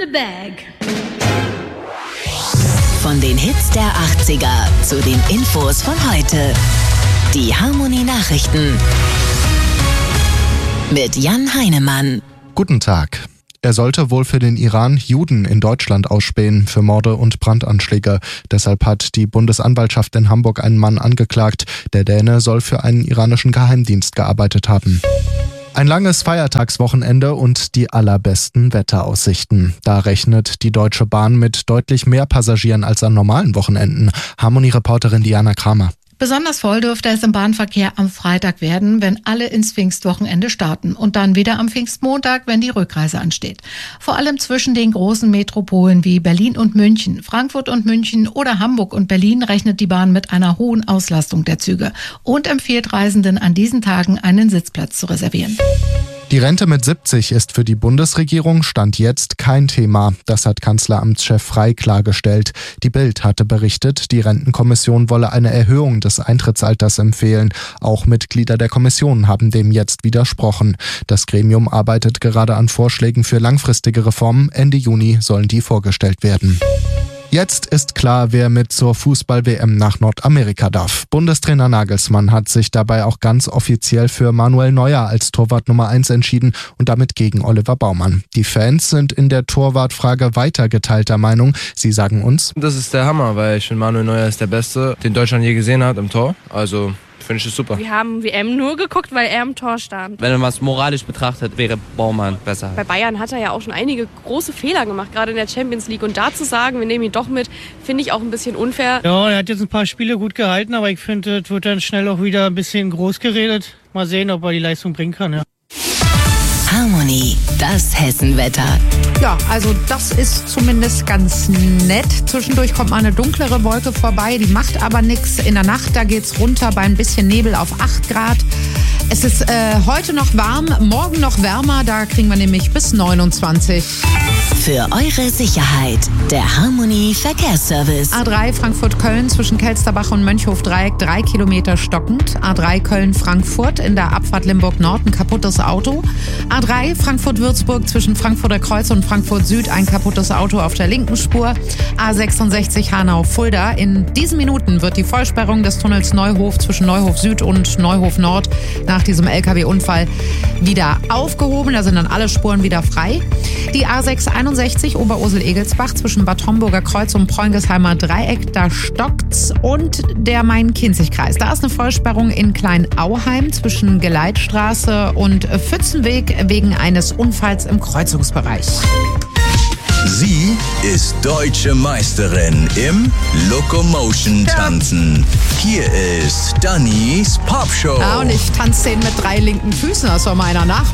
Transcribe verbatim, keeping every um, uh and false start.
the bag. Von den Hits der achtziger zu den Infos von heute. Die Harmonie-Nachrichten mit Jan Heinemann. Guten Tag. Er sollte wohl für den Iran Juden in Deutschland ausspähen für Morde und Brandanschläge. Deshalb hat die Bundesanwaltschaft in Hamburg einen Mann angeklagt. Der Däne soll für einen iranischen Geheimdienst gearbeitet haben. Ein langes Feiertagswochenende und die allerbesten Wetteraussichten. Da rechnet die Deutsche Bahn mit deutlich mehr Passagieren als an normalen Wochenenden. Harmonie-Reporterin Diana Kramer. Besonders voll dürfte es im Bahnverkehr am Freitag werden, wenn alle ins Pfingstwochenende starten und dann wieder am Pfingstmontag, wenn die Rückreise ansteht. Vor allem zwischen den großen Metropolen wie Berlin und München, Frankfurt und München oder Hamburg und Berlin rechnet die Bahn mit einer hohen Auslastung der Züge und empfiehlt Reisenden an diesen Tagen einen Sitzplatz zu reservieren. Die Rente mit siebzig ist für die Bundesregierung Stand jetzt kein Thema. Das hat Kanzleramtschef Frey klargestellt. Die Bild hatte berichtet, die Rentenkommission wolle eine Erhöhung des Eintrittsalters empfehlen. Auch Mitglieder der Kommission haben dem jetzt widersprochen. Das Gremium arbeitet gerade an Vorschlägen für langfristige Reformen. Ende Juni sollen die vorgestellt werden. Jetzt ist klar, wer mit zur Fußball-W M nach Nordamerika darf. Bundestrainer Nagelsmann hat sich dabei auch ganz offiziell für Manuel Neuer als Torwart Nummer eins entschieden und damit gegen Oliver Baumann. Die Fans sind in der Torwartfrage weiter geteilter Meinung. Sie sagen uns: Das ist der Hammer, weil ich finde, Manuel Neuer ist der Beste, den Deutschland je gesehen hat im Tor. Also finde ich es super. Wir haben W M nur geguckt, weil er im Tor stand. Wenn man es moralisch betrachtet, wäre Baumann besser. Bei Bayern hat er ja auch schon einige große Fehler gemacht, gerade in der Champions League. Und da zu sagen, wir nehmen ihn doch mit, finde ich auch ein bisschen unfair. Ja, er hat jetzt ein paar Spiele gut gehalten, aber ich finde, es wird dann schnell auch wieder ein bisschen groß geredet. Mal sehen, ob er die Leistung bringen kann. Ja. Harmonie, das Hessenwetter. Ja, also das ist zumindest ganz nett. Zwischendurch kommt mal eine dunklere Wolke vorbei, die macht aber nichts. In der Nacht, da geht's runter bei ein bisschen Nebel auf acht Grad. Es ist äh, heute noch warm, morgen noch wärmer, da kriegen wir nämlich bis neunundzwanzig. Für eure Sicherheit, der Harmonie Verkehrsservice. A drei Frankfurt-Köln zwischen Kelsterbach und Mönchhof-Dreieck, drei Kilometer stockend. A drei Köln-Frankfurt in der Abfahrt Limburg-Nord ein kaputtes Auto. A drei Frankfurt-Würzburg zwischen Frankfurter Kreuz und Frankfurt-Süd ein kaputtes Auto auf der linken Spur. A sechsundsechzig Hanau-Fulda. In diesen Minuten wird die Vollsperrung des Tunnels Neuhof zwischen Neuhof-Süd und Neuhof-Nord nach diesem L K W-Unfall wieder aufgehoben. Da sind dann alle Spuren wieder frei. Die A sechs einundsechzig Oberursel-Egelsbach zwischen Bad Homburger Kreuz und Preungesheimer Dreieck, da stockt's. Und der Main-Kinzig-Kreis. Da ist eine Vollsperrung in Kleinauheim zwischen Geleitstraße und Pfützenweg wegen eines Unfalls im Kreuzungsbereich. Sie ist deutsche Meisterin im Locomotion-Tanzen. Hier ist Dannys Popshow. Ja, und ich tanze den mit drei linken Füßen, das soll mal einer nachmachen.